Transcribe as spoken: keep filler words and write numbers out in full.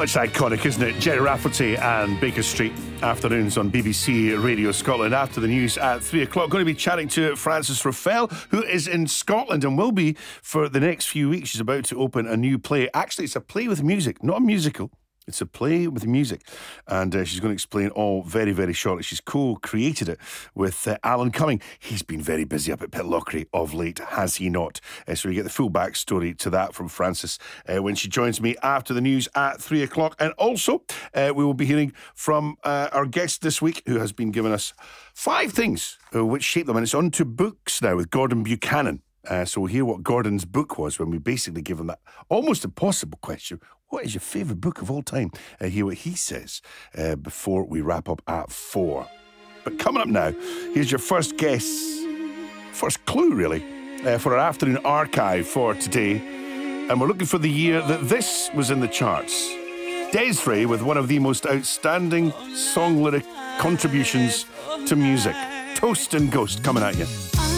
it's iconic, isn't it? Jerry Rafferty and Baker Street afternoons on B B C Radio Scotland. After the news at three o'clock, going to be chatting to Frances Ruffelle, who is in Scotland and will be for the next few weeks. She's about to open a new play. Actually, it's a play with music, not a musical. It's a play with music, and uh, she's going to explain all very, very shortly. She's co-created it with uh, Alan Cumming. He's been very busy up at Pitlochry of late, has he not? Uh, so we get the full backstory to that from Frances uh, when she joins me after the news at three o'clock. And also, uh, we will be hearing from uh, our guest this week, who has been giving us five things uh, which shape them. And it's on to books now with Gordon Buchanan. Uh, so we'll hear what Gordon's book was when we basically give him that almost impossible question. What is your favourite book of all time? Uh, hear what he says uh, before we wrap up at four. But coming up now, here's your first guess, first clue really, uh, for our afternoon archive for today. And we're looking for the year that this was in the charts. Des'ree with one of the most outstanding song lyric contributions to music. Toast and Ghost coming at you.